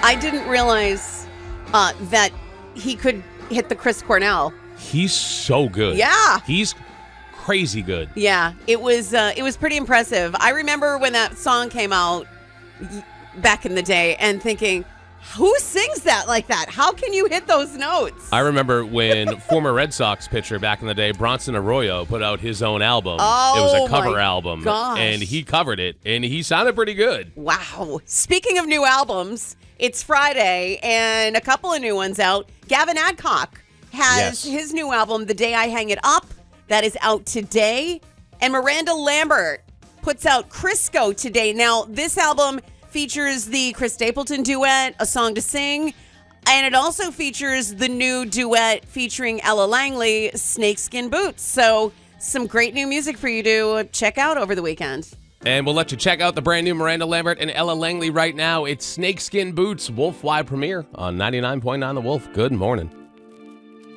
I didn't realize that he could hit the Chris Cornell. He's so good. Yeah. He's crazy good. Yeah, it was pretty impressive. I remember when that song came out back in the day and thinking, who sings that like that? How can you hit those notes? I remember when former Red Sox pitcher back in the day, Bronson Arroyo, put out his own album. Oh, it was a cover album. gosh. And he covered it, and he sounded pretty good. Wow. Speaking of new albums, it's Friday and a couple of new ones out. Gavin Adcock has his new album, The Day I Hang It Up, that is out today. And Miranda Lambert puts out Crisco today. Now, this album features the Chris Stapleton duet, A Song to Sing, and it also features the new duet featuring Ella Langley, Snakeskin Boots. So some great new music for you to check out over the weekend. And we'll let you check out the brand new Miranda Lambert and Ella Langley right now. It's Snakeskin Boots, Wolf Wide premiere on 99.9 The Wolf. Good morning.